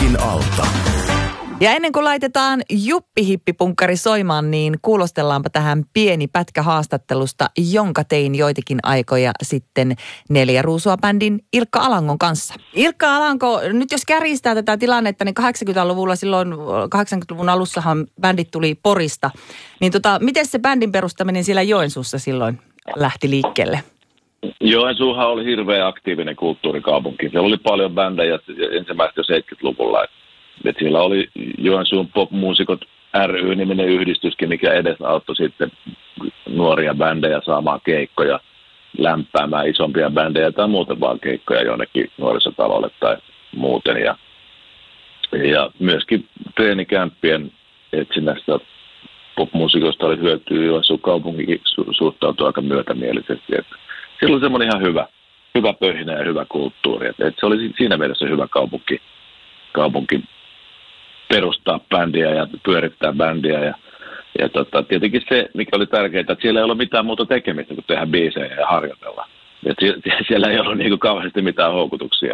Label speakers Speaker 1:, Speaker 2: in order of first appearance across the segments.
Speaker 1: Mikkelin alta.
Speaker 2: Ja ennen kuin laitetaan Juppi-hippipunkkari soimaan, niin kuulostellaanpa tähän pieni pätkä haastattelusta, jonka tein joitakin aikoja sitten 4 Ruusua -bändin Ilkka Alangon kanssa. Ilkka Alanko, nyt jos kärjistää tätä tilannetta, niin 80-luvulla silloin, 80-luvun alussahan bändit tuli Porista. Niin miten se bändin perustaminen siellä Joensuussa silloin lähti liikkeelle?
Speaker 3: Joensuuhan oli hirveän aktiivinen kulttuurikaupunki. Siellä oli paljon bändejä ensimmäistä 70-luvulla. Et siellä oli Joensuun popmuusikot ry-niminen yhdistyskin, mikä edesauttoi sitten nuoria bändejä saamaan keikkoja, lämpäämään isompia bändejä tai muuten vaan keikkoja jonnekin nuorisotalolle tai muuten. Ja myöskin treenikämppien etsinnästä popmuusikosta oli hyötyä. Joensuun kaupunkikin suhtautui aika myötämielisesti. Et siellä oli semmoinen ihan hyvä pöhinä ja hyvä kulttuuri. Et se oli siinä mielessä hyvä kaupunki perustaa bändiä ja pyörittää bändiä. Ja tietenkin se, mikä oli tärkeää, että siellä ei ollut mitään muuta tekemistä kuin tehdä biisejä ja harjoitella. Et siellä ei ollut niinku kauheasti mitään houkutuksia.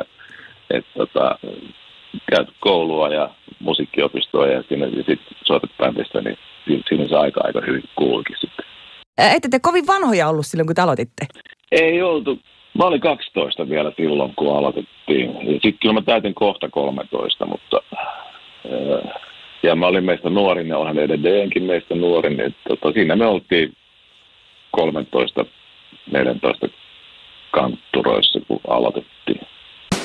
Speaker 3: Käyt koulua ja musiikkiopistoa ja sitten soitat bändistä, niin siinä se aika hyvin kuuluikin sitten.
Speaker 2: Ette te kovin vanhoja ollut silloin, kun te aloititte?
Speaker 3: Ei oltu. Mä olin 12 vielä silloin, kun aloitettiin. Ja sitten kyllä mä täytin kohta 13, mutta ja mä olin meistä nuorin ja olen edelleenkin meistä nuorin. Niin, siinä me oltiin 13-14 kantturoissa, kun aloitettiin.